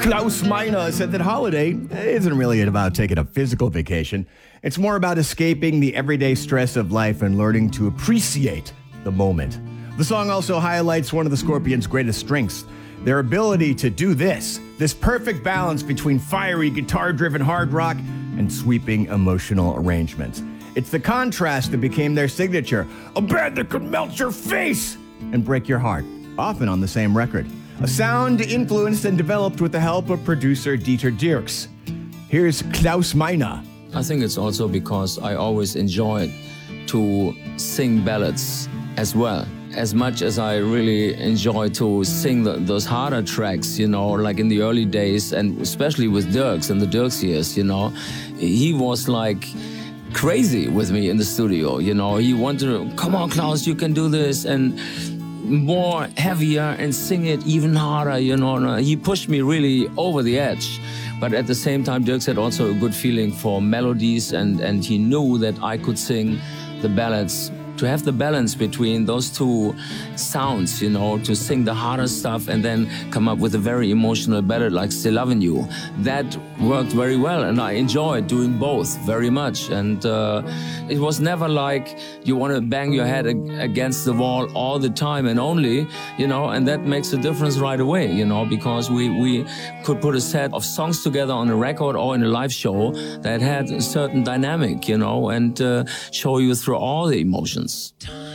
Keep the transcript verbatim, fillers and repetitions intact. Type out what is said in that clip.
Klaus Meine said that holiday isn't really about taking a physical vacation. It's more about escaping the everyday stress of life and learning to appreciate the moment. The song also highlights one of the Scorpions' greatest strengths, their ability to do this, this perfect balance between fiery, guitar-driven hard rock and sweeping emotional arrangements. It's the contrast that became their signature, a band that could melt your face and break your heart, often on the same record. A sound influenced and developed with the help of producer Dieter Dierks. Here's Klaus Meine. I think it's also because I always enjoyed to sing ballads as well. As much as I really enjoy to sing the, those harder tracks, you know, like in the early days, and especially with Dierks in the Dierks years, you know, he was like crazy with me in the studio, you know. He wanted to, come on, Klaus, you can do this, and more heavier and sing it even harder, you know. He pushed me really over the edge. But at the same time, Dierks had also a good feeling for melodies, and, and he knew that I could sing the ballads. To have the balance between those two sounds, you know, to sing the harder stuff and then come up with a very emotional ballad like Still Loving You. That worked very well, and I enjoyed doing both very much. And uh, it was never like you want to bang your head ag against the wall all the time and only, you know, and that makes a difference right away, you know, because we, we could put a set of songs together on a record or in a live show that had a certain dynamic, you know, and uh, show you through all the emotions. Time.